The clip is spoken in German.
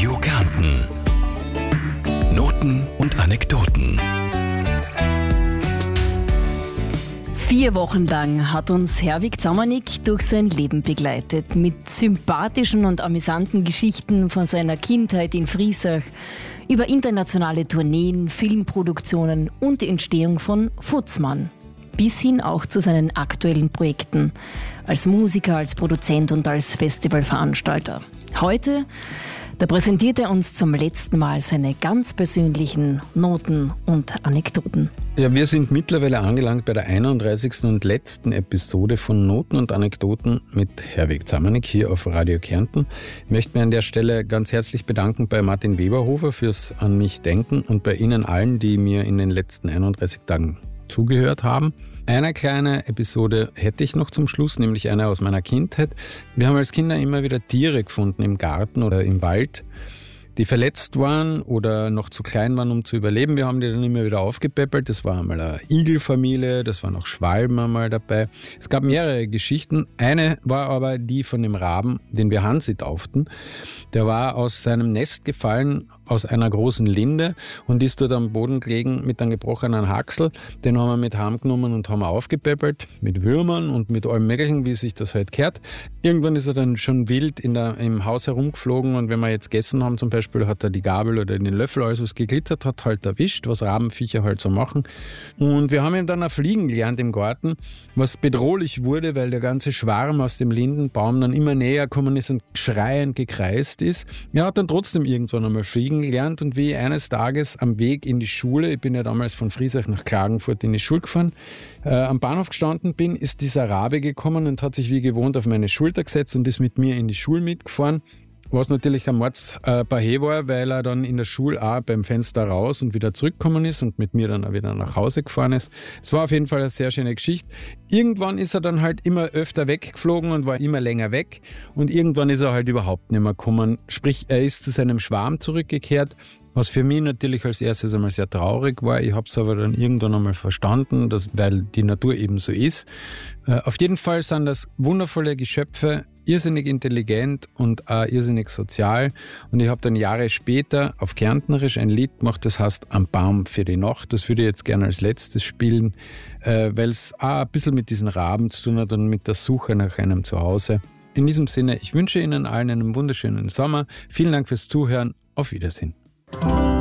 Radio Kärnten. Noten und Anekdoten. 4 Wochen lang hat uns Herwig Zamanek durch sein Leben begleitet. Mit sympathischen und amüsanten Geschichten von seiner Kindheit in Friesach, über internationale Tourneen, Filmproduktionen und die Entstehung von Futzmann. Bis hin auch zu seinen aktuellen Projekten. Als Musiker, als Produzent und als Festivalveranstalter. Heute, da präsentiert er uns zum letzten Mal seine ganz persönlichen Noten und Anekdoten. Ja, wir sind mittlerweile angelangt bei der 31. und letzten Episode von Noten und Anekdoten mit Herwig Zamanek hier auf Radio Kärnten. Ich möchte mich an der Stelle ganz herzlich bedanken bei Martin Weberhofer fürs An mich denken und bei Ihnen allen, die mir in den letzten 31 Tagen zugehört haben. Eine kleine Episode hätte ich noch zum Schluss, nämlich eine aus meiner Kindheit. Wir haben als Kinder immer wieder Tiere gefunden im Garten oder im Wald, die verletzt waren oder noch zu klein waren, um zu überleben. Wir haben die dann immer wieder aufgepäppelt. Das war einmal eine Igelfamilie, das waren auch Schwalben einmal dabei. Es gab mehrere Geschichten. Eine war aber die von dem Raben, den wir Hansi tauften. Der war aus seinem Nest gefallen, aus einer großen Linde und ist dort am Boden gelegen mit einem gebrochenen Haxel. Den haben wir mit heimgenommen und haben aufgepäppelt mit Würmern und mit allem Möglichen, wie sich das halt gehört. Irgendwann ist er dann schon wild im Haus herumgeflogen und wenn wir jetzt gegessen haben zum Beispiel, hat er die Gabel oder den Löffel, alles was geglitzert hat, halt erwischt, was Rabenviecher halt so machen. Und wir haben ihm dann auch fliegen gelernt im Garten, was bedrohlich wurde, weil der ganze Schwarm aus dem Lindenbaum dann immer näher gekommen ist und schreiend gekreist ist. Er hat dann trotzdem irgendwann einmal fliegen gelernt und wie eines Tages am Weg in die Schule, ich bin ja damals von Friesach nach Klagenfurt in die Schule gefahren, am Bahnhof gestanden bin, ist dieser Rabe gekommen und hat sich wie gewohnt auf meine Schulter gesetzt und ist mit mir in die Schule mitgefahren. Was natürlich ein Mordspahe war, weil er dann in der Schule auch beim Fenster raus und wieder zurückgekommen ist und mit mir dann auch wieder nach Hause gefahren ist. Es war auf jeden Fall eine sehr schöne Geschichte. Irgendwann ist er dann halt immer öfter weggeflogen und war immer länger weg und irgendwann ist er halt überhaupt nicht mehr gekommen. Sprich, er ist zu seinem Schwarm zurückgekehrt, was für mich natürlich als erstes einmal sehr traurig war. Ich habe es aber dann irgendwann einmal verstanden, weil die Natur eben so ist. Auf jeden Fall sind das wundervolle Geschöpfe, irrsinnig intelligent und auch irrsinnig sozial. Und ich habe dann Jahre später auf Kärntnerisch ein Lied gemacht, das heißt Am Baum für die Nacht. Das würde ich jetzt gerne als letztes spielen, weil es auch ein bisschen mit diesen Raben zu tun hat und mit der Suche nach einem Zuhause. In diesem Sinne, ich wünsche Ihnen allen einen wunderschönen Sommer. Vielen Dank fürs Zuhören. Auf Wiedersehen.